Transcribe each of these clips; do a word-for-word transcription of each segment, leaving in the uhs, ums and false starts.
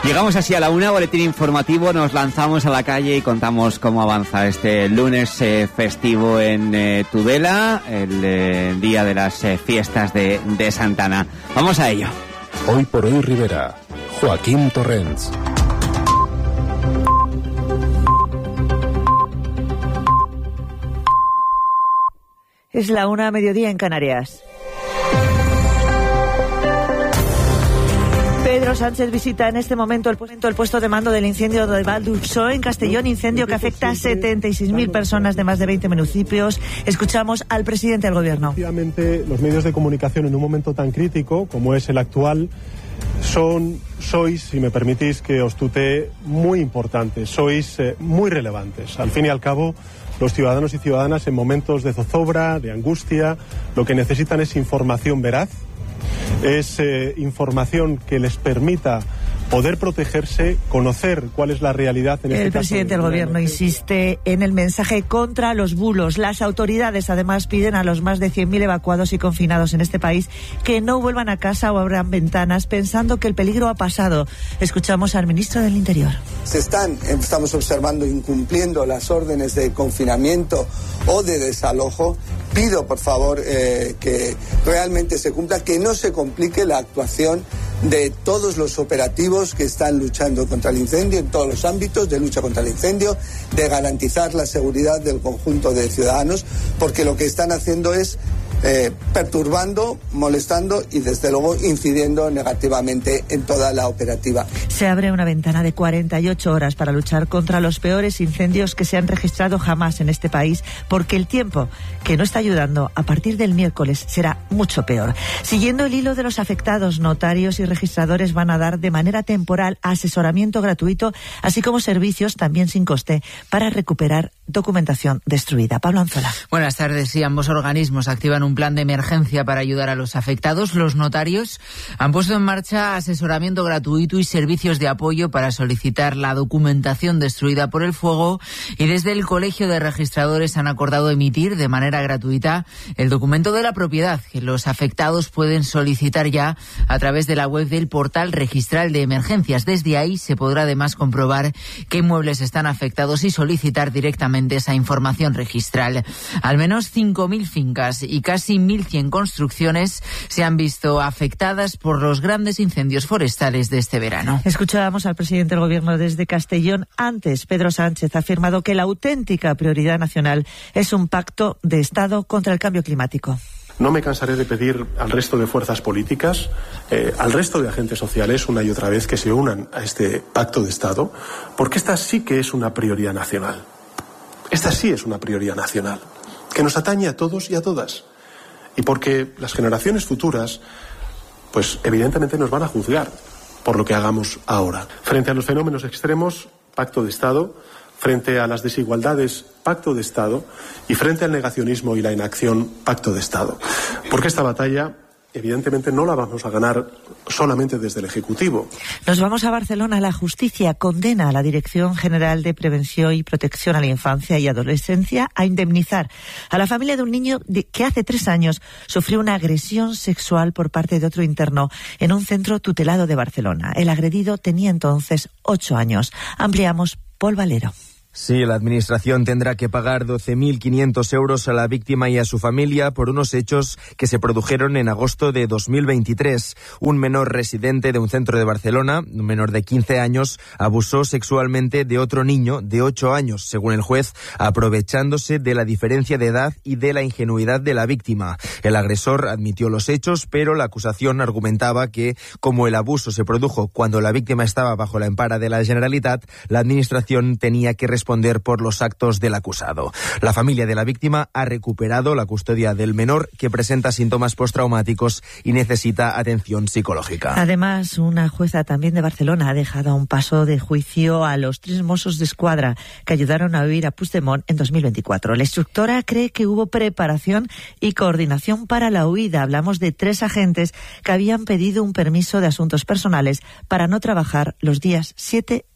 Llegamos así a la una, boletín informativo, nos lanzamos a la calle y contamos cómo avanza este lunes eh, festivo en eh, Tudela, el eh, día de las eh, fiestas de, de Santana. Vamos a ello. Hoy por hoy Rivera, Joaquín Torrents. Es la una, mediodía en Canarias. Pedro Sánchez visita en este momento el, el puesto de mando del incendio de Val d'Ursó en Castellón, incendio que afecta a setenta y seis mil personas de más de veinte municipios. Escuchamos al presidente del Gobierno. Efectivamente, los medios de comunicación en un momento tan crítico como es el actual son, sois, si me permitís que os tutee, muy importantes, sois eh, muy relevantes. Al fin y al cabo, los ciudadanos y ciudadanas en momentos de zozobra, de angustia, lo que necesitan es información veraz, es eh, información que les permita poder protegerse, conocer cuál es la realidad en este El caso. El presidente del Gobierno insiste en el mensaje contra los bulos. Las autoridades además piden a los más de cien mil evacuados y confinados en este país que no vuelvan a casa o abran ventanas pensando que el peligro ha pasado. Escuchamos al ministro del Interior. Se están, estamos observando, incumpliendo las órdenes de confinamiento o de desalojo. Pido, por favor, eh, que realmente se cumpla, que no se complique la actuación de todos los operativos que están luchando contra el incendio en todos los ámbitos de lucha contra el incendio, de garantizar la seguridad del conjunto de ciudadanos, porque lo que están haciendo es eh, perturbando, molestando y desde luego incidiendo negativamente en toda la operativa. Se abre una ventana de cuarenta y ocho horas para luchar contra los peores incendios que se han registrado jamás en este país, porque el tiempo que no está ayudando a partir del miércoles será mucho peor. Siguiendo el hilo de los afectados, notarios y registradores van a dar de manera temporal asesoramiento gratuito, así como servicios también sin coste para recuperar documentación destruida. Pablo Anzola. Buenas tardes. Sí, ambos organismos activan un plan de emergencia para ayudar a los afectados. Los notarios han puesto en marcha asesoramiento gratuito y servicios de apoyo para solicitar la documentación destruida por el fuego, y desde el Colegio de Registradores han acordado emitir de manera gratuita el documento de la propiedad que los afectados pueden solicitar ya a través de la web del portal registral de emergencias. Desde ahí se podrá además comprobar qué inmuebles están afectados y solicitar directamente esa información registral. Al menos cinco mil fincas y casi mil cien construcciones se han visto afectadas por los grandes incendios forestales de este verano. Escuchábamos al presidente del Gobierno desde Castellón. Antes, Pedro Sánchez ha afirmado que la auténtica prioridad nacional es un pacto de Estado contra el cambio climático. No me cansaré de pedir al resto de fuerzas políticas, eh, al resto de agentes sociales, una y otra vez, que se unan a este pacto de Estado, porque esta sí que es una prioridad nacional. Esta sí es una prioridad nacional, que nos atañe a todos y a todas. Y porque las generaciones futuras, pues evidentemente nos van a juzgar por lo que hagamos ahora. Frente a los fenómenos extremos, pacto de Estado. Frente a las desigualdades, pacto de Estado. Y frente al negacionismo y la inacción, pacto de Estado. Porque esta batalla, evidentemente, no la vamos a ganar solamente desde el Ejecutivo. Nos vamos a Barcelona. La justicia condena a la Dirección General de Prevención y Protección a la Infancia y Adolescencia a indemnizar a la familia de un niño de, que hace tres años sufrió una agresión sexual por parte de otro interno en un centro tutelado de Barcelona. El agredido tenía entonces ocho años. Ampliamos, Paul Valero. Sí, la Administración tendrá que pagar doce mil quinientos euros a la víctima y a su familia por unos hechos que se produjeron en agosto de dos mil veintitrés. Un menor residente de un centro de Barcelona, un menor de quince años, abusó sexualmente de otro niño de ocho años, según el juez, aprovechándose de la diferencia de edad y de la ingenuidad de la víctima. El agresor admitió los hechos, pero la acusación argumentaba que, como el abuso se produjo cuando la víctima estaba bajo la empara de la Generalitat, la Administración tenía que responder responder por los actos del acusado. La familia de la víctima ha recuperado la custodia del menor, que presenta síntomas postraumáticos y necesita atención psicológica. Además, una jueza también de Barcelona ha dejado a un paso de juicio a los tres Mossos d'Esquadra que ayudaron a huir a Puigdemont en dos mil veinticuatro. La instructora cree que hubo preparación y coordinación para la huida. Hablamos de tres agentes que habían pedido un permiso de asuntos personales para no trabajar los días siete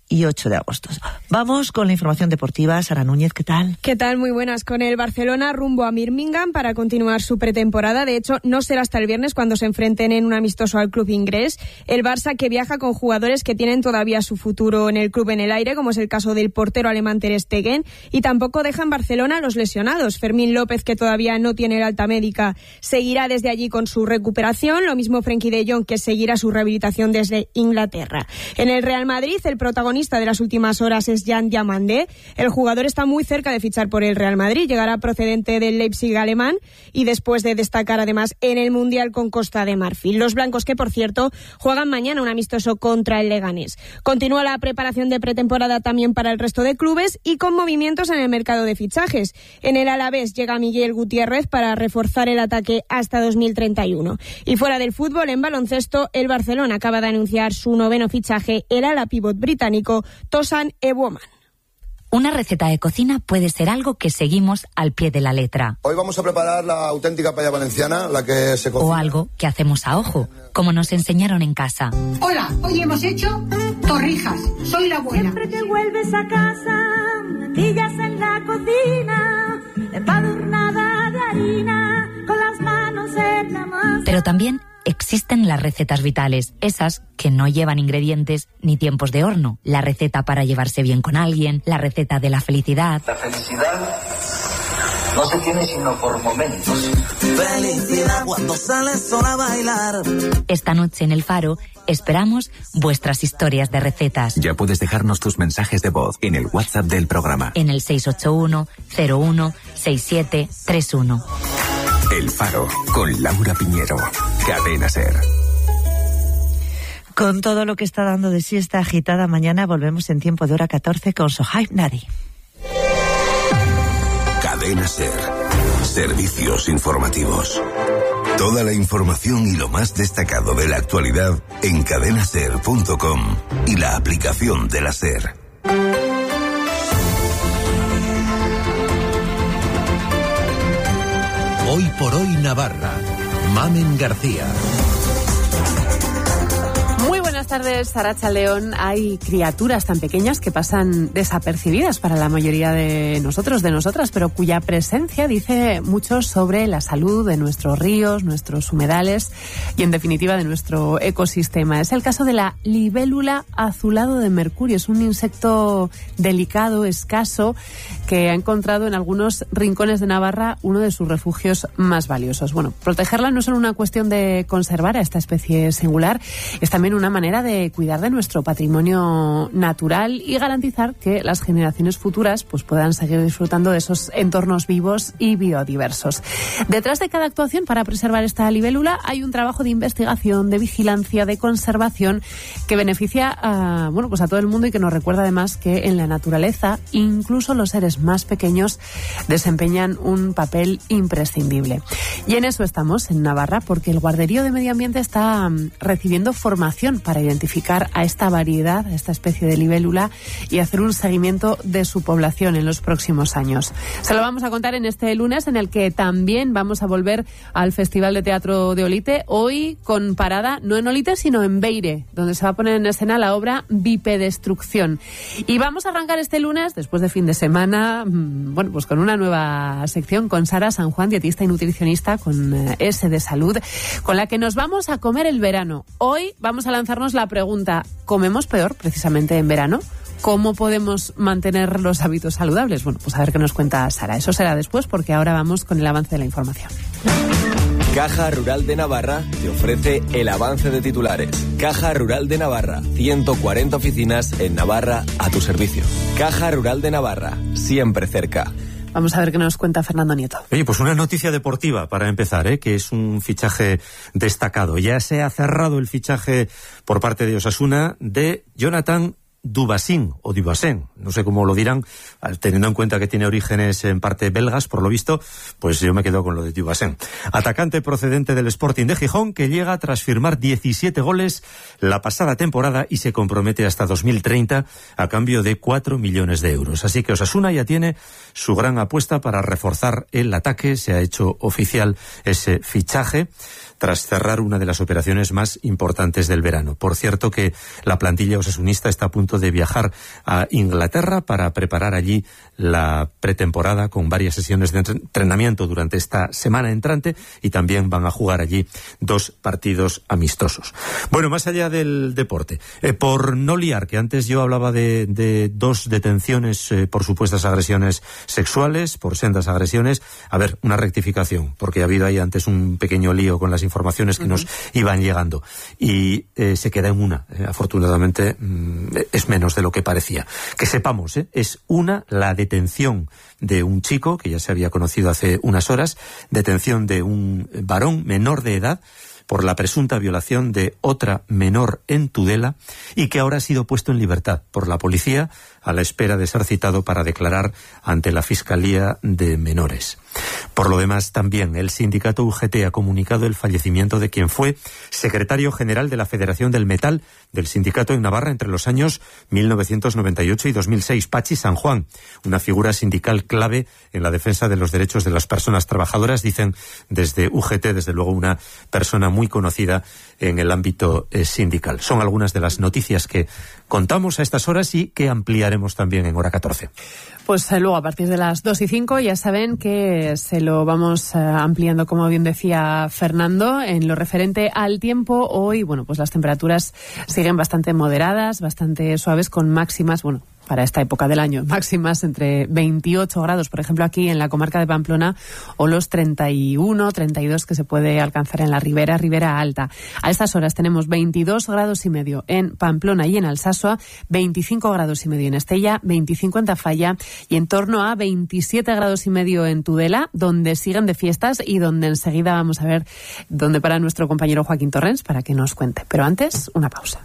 y ocho de agosto. Vamos con la información deportiva. Sara Núñez, ¿qué tal? ¿Qué tal? Muy buenas. Con el Barcelona rumbo a Birmingham para continuar su pretemporada. De hecho, no será hasta el viernes cuando se enfrenten en un amistoso al club inglés. El Barça, que viaja con jugadores que tienen todavía su futuro en el club en el aire, como es el caso del portero alemán Ter Stegen, y tampoco deja en Barcelona a los lesionados. Fermín López, que todavía no tiene el alta médica, seguirá desde allí con su recuperación. Lo mismo Frenkie de Jong, que seguirá su rehabilitación desde Inglaterra. En el Real Madrid, el protagonista de las últimas horas es Jan Diamandé. El jugador está muy cerca de fichar por el Real Madrid. Llegará procedente del Leipzig alemán y después de destacar además en el Mundial con Costa de Marfil. Los blancos, que por cierto juegan mañana un amistoso contra el Leganés. Continúa la preparación de pretemporada también para el resto de clubes y con movimientos en el mercado de fichajes. En el Alavés llega Miguel Gutiérrez para reforzar el ataque hasta dos mil treinta y uno. Y fuera del fútbol, en baloncesto, el Barcelona acaba de anunciar su noveno fichaje, el ala pívot británico Tosan Ewoman. Una receta de cocina puede ser algo que seguimos al pie de la letra. Hoy vamos a preparar la auténtica paella valenciana, la que se cocina. O algo que hacemos a ojo, como nos enseñaron en casa. Hola, hoy hemos hecho torrijas. Soy la buena. Siempre que vuelves a casa, me pillas en la cocina, empadurnada de harina, con las manos en la masa. Pero también existen las recetas vitales, esas que no llevan ingredientes ni tiempos de horno. La receta para llevarse bien con alguien, la receta de la felicidad. La felicidad no se tiene sino por momentos. Felicidad cuando sales sola a bailar. Esta noche en El Faro esperamos vuestras historias de recetas. Ya puedes dejarnos tus mensajes de voz en el WhatsApp del programa. En el seis ocho uno cero uno seis siete tres uno. El Faro, con Laura Piñero. Cadena SER. Con todo lo que está dando de sí esta agitada mañana, volvemos en tiempo de hora catorce con Sohaib Nadi. Cadena SER. Servicios informativos. Toda la información y lo más destacado de la actualidad en cadena ser punto com y la aplicación de la SER. Hoy por hoy Navarra. Mamen García. Muy buenas tardes, Aracha León. Hay criaturas tan pequeñas que pasan desapercibidas para la mayoría de nosotros, de nosotras, pero cuya presencia dice mucho sobre la salud de nuestros ríos, nuestros humedales y, en definitiva, de nuestro ecosistema. Es el caso de la libélula azulado de mercurio. Es un insecto delicado, escaso, que ha encontrado en algunos rincones de Navarra uno de sus refugios más valiosos. Bueno, protegerla no es solo una cuestión de conservar a esta especie singular, es también una manera de cuidar de nuestro patrimonio natural y garantizar que las generaciones futuras pues puedan seguir disfrutando de esos entornos vivos y biodiversos. Detrás de cada actuación para preservar esta libélula hay un trabajo de investigación, de vigilancia, de conservación que beneficia a, bueno, pues a todo el mundo y que nos recuerda además que en la naturaleza incluso los seres más pequeños desempeñan un papel imprescindible. Y en eso estamos en Navarra, porque el Guarderío de Medio Ambiente está um, recibiendo formación para identificar a esta variedad, a esta especie de libélula y hacer un seguimiento de su población en los próximos años. Se lo vamos a contar en este lunes, en el que también vamos a volver al Festival de Teatro de Olite, hoy con parada no en Olite sino en Beire, donde se va a poner en escena la obra Bipedestrucción. Y vamos a arrancar este lunes, después de fin de semana, bueno, pues con una nueva sección con Sara San Juan, dietista y nutricionista con S de Salud, con la que nos vamos a comer el verano. Hoy vamos a lanzarnos la pregunta: ¿comemos peor precisamente en verano? ¿Cómo podemos mantener los hábitos saludables? Bueno, pues a ver qué nos cuenta Sara. Eso será después, porque ahora vamos con el avance de la información. Caja Rural de Navarra te ofrece el avance de titulares. Caja Rural de Navarra, ciento cuarenta oficinas en Navarra a tu servicio. Caja Rural de Navarra, siempre cerca. Vamos a ver qué nos cuenta Fernando Nieto. Oye, pues una noticia deportiva para empezar, ¿eh? Que es un fichaje destacado. Ya se ha cerrado el fichaje por parte de Osasuna de Jonathan Dubassin o Dubassin, no sé cómo lo dirán, teniendo en cuenta que tiene orígenes en parte belgas, por lo visto, pues yo me quedo con lo de Dubassin. Atacante procedente del Sporting de Gijón, que llega tras firmar diecisiete goles la pasada temporada y se compromete hasta dos mil treinta a cambio de cuatro millones de euros. Así que Osasuna ya tiene su gran apuesta para reforzar el ataque. Se ha hecho oficial ese fichaje tras cerrar una de las operaciones más importantes del verano. Por cierto que la plantilla osasunista está a punto punto de viajar a Inglaterra para preparar allí la pretemporada con varias sesiones de entrenamiento durante esta semana entrante, y también van a jugar allí dos partidos amistosos. Bueno, más allá del deporte, eh, por no liar, que antes yo hablaba de, de dos detenciones eh, por supuestas agresiones sexuales, por sendas agresiones, a ver, una rectificación, porque ha habido ahí antes un pequeño lío con las informaciones que uh-huh. nos iban llegando, y eh, se queda en una, eh, afortunadamente mm, es menos de lo que parecía. Que sepamos, eh, es una, la detención de un chico que ya se había conocido hace unas horas, detención de un varón menor de edad por la presunta violación de otra menor en Tudela, y que ahora ha sido puesto en libertad por la policía a la espera de ser citado para declarar ante la Fiscalía de Menores. Por lo demás, también el sindicato U G T ha comunicado el fallecimiento de quien fue secretario general de la Federación del Metal del sindicato en Navarra entre los años mil novecientos noventa y ocho y dos mil seis, Pachi San Juan, una figura sindical clave en la defensa de los derechos de las personas trabajadoras, dicen desde U G T, desde luego una persona muy conocida en el ámbito eh, sindical. Son algunas de las noticias que contamos a estas horas y que ampliaremos también en hora catorce. Pues eh, luego a partir de las dos y cinco ya saben que se lo vamos eh, ampliando, como bien decía Fernando, en lo referente al tiempo. Hoy, bueno, pues las temperaturas siguen bastante moderadas, bastante suaves, con máximas, bueno, para esta época del año, máximas entre veintiocho grados, por ejemplo, aquí en la comarca de Pamplona, o los treinta y uno, treinta y dos que se puede alcanzar en la Ribera, Ribera Alta. A estas horas tenemos veintidós grados y medio en Pamplona y en Alsasua, veinticinco grados y medio en Estella, veinticinco en Tafalla y en torno a veintisiete grados y medio en Tudela, donde siguen de fiestas y donde enseguida vamos a ver dónde para nuestro compañero Joaquín Torrens para que nos cuente. Pero antes, una pausa.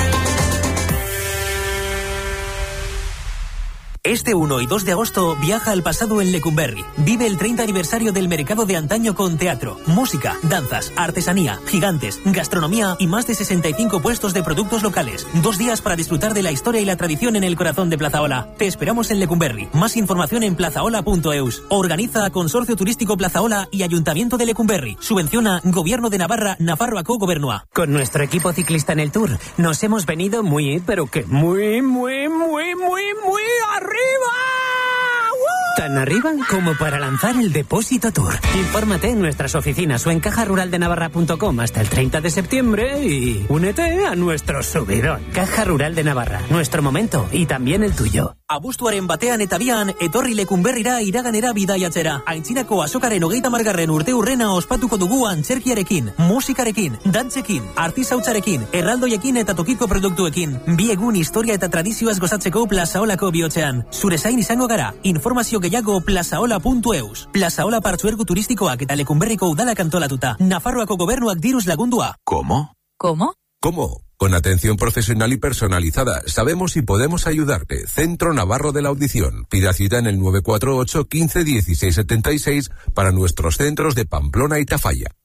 Este uno y dos de agosto viaja al pasado en Lecumberri. Vive el treinta aniversario del mercado de antaño con teatro, música, danzas, artesanía, gigantes, gastronomía y más de sesenta y cinco puestos de productos locales. Dos días para disfrutar de la historia y la tradición en el corazón de Plazaola. Te esperamos en Lecumberri. Más información en plazaola punto eus. Organiza Consorcio Turístico Plazaola y Ayuntamiento de Lecumberri. Subvenciona Gobierno de Navarra, Nafarroako Gobernua. Con nuestro equipo ciclista en el Tour nos hemos venido muy, pero que muy, muy, muy, muy, muy arriba. ¡Uh! Tan arriba como para lanzar el Depósito Tour. Infórmate en nuestras oficinas o en caja rural de navarra punto com hasta el treinta de septiembre y únete a nuestro subidón. Caja Rural de Navarra, nuestro momento y también el tuyo. Abuztuaren batean eta bian, etorri Lecumberrira iraganera bidaiatzera. Aintzinako azokaren hogeita margarren urte urrena ospatuko dugu antzerkiarekin, musikarekin, dantzekin, artizautzarekin, erraldoiekin eta tokiko produktuekin. Bi egun historia eta tradizioaz gozatzeko Plazaolako bihotzean. Zure zain izango gara, informazio gehiago plazaola puntu eus. Plazaola partzuergo turistikoak eta Lecumberriko udalak antolatuta. Nafarroako gobernuak diruz lagundua. ¿Cómo? ¿Cómo? ¿Cómo? Con atención profesional y personalizada. Sabemos y podemos ayudarte. Centro Navarro de la Audición. Pida cita en el nueve cuatro ocho, quince, dieciséis setenta y seis para nuestros centros de Pamplona y Tafalla.